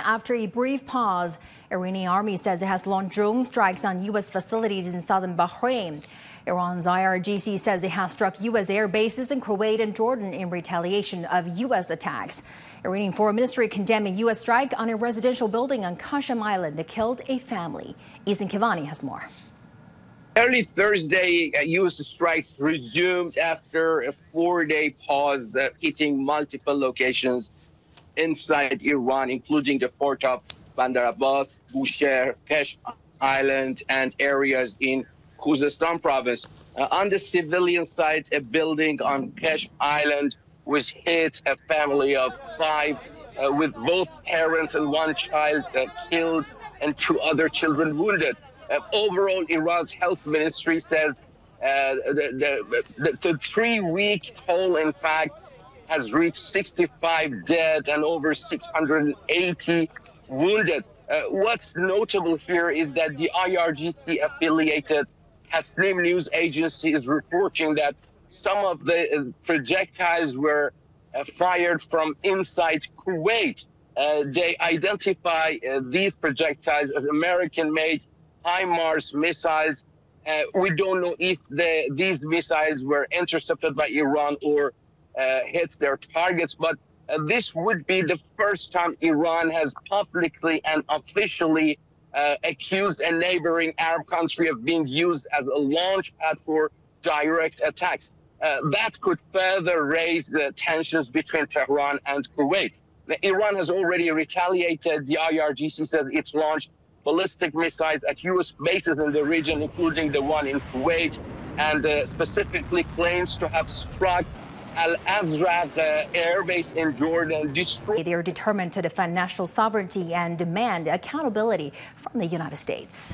after a brief pause. Iranian army says it has launched drone strikes on U.S. facilities in southern Bahrain. Iran's IRGC says it has struck U.S. air bases in Kuwait and Jordan in retaliation of U.S. attacks. Iranian Foreign Ministry condemned a U.S. strike on a residential building on Qashm Island that killed a family. Ethan Kivani has more. Early Thursday, U.S. strikes resumed after a 4-day pause, hitting multiple locations inside Iran, including the port of Bandar Abbas, Bushehr, Qashm Island, and areas in Khuzestan province. On the civilian side, a building on Qashm Island was hit, a family of 5 with both parents and 1 child killed and 2 other children wounded. Overall, Iran's health ministry says the 3-week toll, in fact, has reached 65 dead and over 680 wounded. What's notable here is that the IRGC-affiliated Tasnim news agency is reporting that some of the projectiles were fired from inside Kuwait. They identify these projectiles as American-made HIMARS missiles. We don't know if these missiles were intercepted by Iran or hit their targets, but this would be the first time Iran has publicly and officially accused a neighboring Arab country of being used as a launch pad for direct attacks. That could further raise the tensions between Tehran and Kuwait. Iran has already retaliated. The IRGC says it's launched ballistic missiles at U.S. bases in the region, including the one in Kuwait, and specifically claims to have struck Al-Azraq air base in Jordan. They are determined to defend national sovereignty and demand accountability from the United States.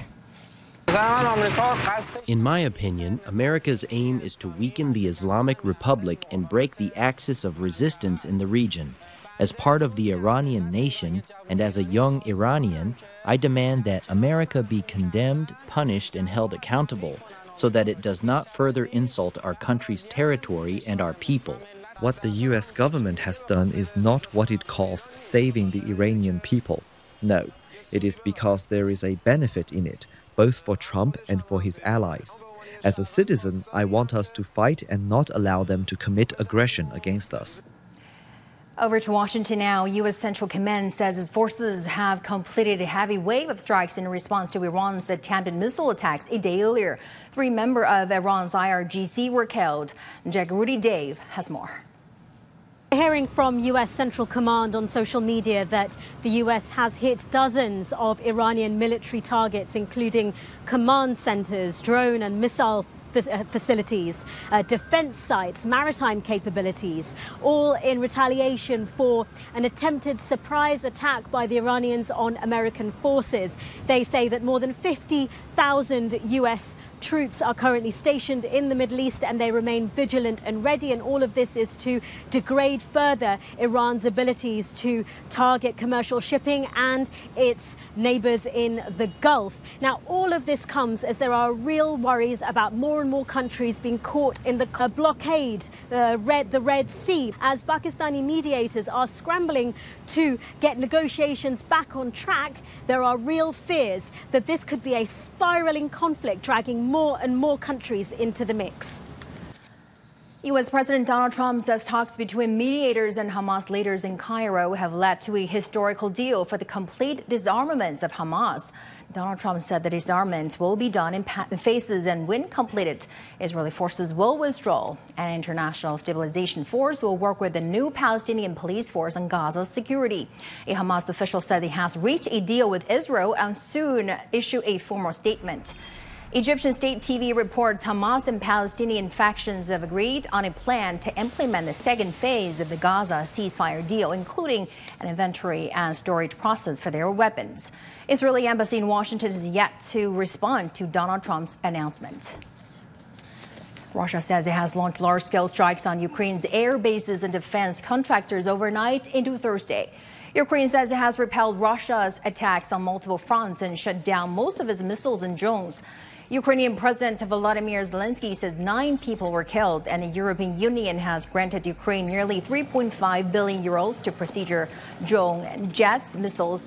In my opinion, America's aim is to weaken the Islamic Republic and break the axis of resistance in the region. As part of the Iranian nation, and as a young Iranian, I demand that America be condemned, punished, and held accountable, so that it does not further insult our country's territory and our people. What the U.S. government has done is not what it calls saving the Iranian people. No, it is because there is a benefit in it, both for Trump and for his allies. As a citizen, I want us to fight and not allow them to commit aggression against us. Over to Washington now. U.S. Central Command says its forces have completed a heavy wave of strikes in response to Iran's attempted missile attacks a day earlier. 3 members of Iran's IRGC were killed. Jagrudi Dave has more. Hearing from U.S. Central Command on social media that the U.S. has hit dozens of Iranian military targets, including command centers, drone and missile facilities, defense sites, maritime capabilities, all in retaliation for an attempted surprise attack by the Iranians on American forces. They say that more than 50,000 U.S. troops are currently stationed in the Middle East, and they remain vigilant and ready, and all of this is to degrade further Iran's abilities to target commercial shipping and its neighbors in the Gulf. Now, all of this comes as there are real worries about more and more countries being caught in the blockade, the Red Sea, as Pakistani mediators are scrambling to get negotiations back on track. There are real fears that this could be a spiraling conflict, dragging more and more countries into the mix. U.S. President Donald Trump says talks between mediators and Hamas leaders in Cairo have led to a historical deal for the complete disarmament of Hamas. Donald Trump said the disarmament will be done in phases, and when completed, Israeli forces will withdraw. An international stabilization force will work with the new Palestinian police force on Gaza's security. A Hamas official said he has reached a deal with Israel and soon issue a formal statement. Egyptian state TV reports Hamas and Palestinian factions have agreed on a plan to implement the second phase of the Gaza ceasefire deal, including an inventory and storage process for their weapons. Israeli embassy in Washington is yet to respond to Donald Trump's announcement. Russia says it has launched large-scale strikes on Ukraine's air bases and defense contractors overnight into Thursday. Ukraine says it has repelled Russia's attacks on multiple fronts and shut down most of its missiles and drones. Ukrainian President Volodymyr Zelensky says 9 people were killed, and the European Union has granted Ukraine nearly 3.5 billion euros to procedure drone jets, missiles,